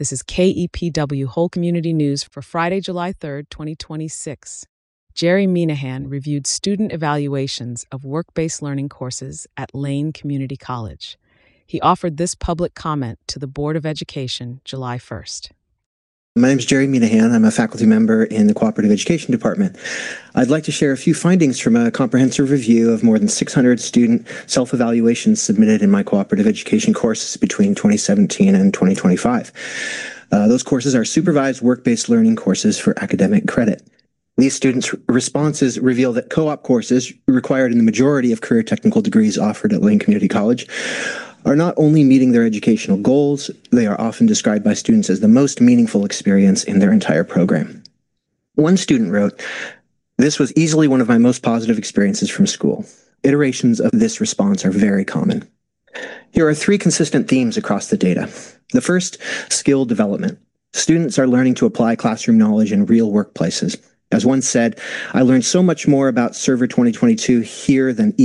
This is KEPW Whole Community News for Friday, July 3rd, 2026. Jerry Minahan reviewed student evaluations of work-based learning courses at Lane Community College. He offered this public comment to the Board of Education July 1st. My name is Jerry Minahan. I'm a faculty member in the Cooperative Education Department. I'd like to share a few findings from a comprehensive review of more than 600 student self-evaluations submitted in my cooperative education courses between 2017 and 2025. Those courses are supervised work-based learning courses for academic credit. These students' responses reveal that co-op courses required in the majority of career technical degrees offered at Lane Community College are not only meeting their educational goals, they are often described by students as the most meaningful experience in their entire program. One student wrote, "This was easily one of my most positive experiences from school." Iterations of this response are very common. Here are three consistent themes across the data. The first, skill development. Students are learning to apply classroom knowledge in real workplaces. As one said, "I learned so much more about Server 2022 here than